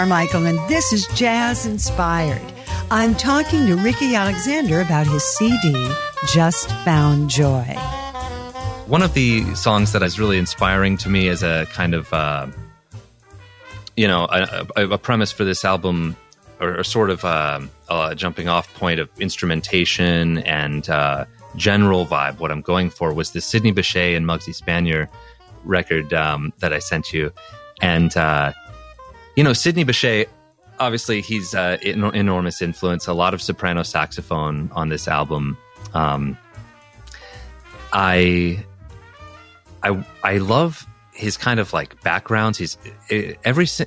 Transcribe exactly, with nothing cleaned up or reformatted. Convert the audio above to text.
Michael, and this is Jazz Inspired. I'm talking to Ricky Alexander about his C D, Just Found Joy. One of the songs that is really inspiring to me as a kind of, uh, you know, a, a, a premise for this album, or, or sort of uh, a jumping off point of instrumentation and uh, general vibe, what I'm going for was the Sidney Bechet and Muggsy Spanier record um, that I sent you. And, uh, you know, Sidney Bechet, obviously he's uh, an enormous influence, a lot of soprano saxophone on this album. Um, I, I, I love his kind of like backgrounds. He's every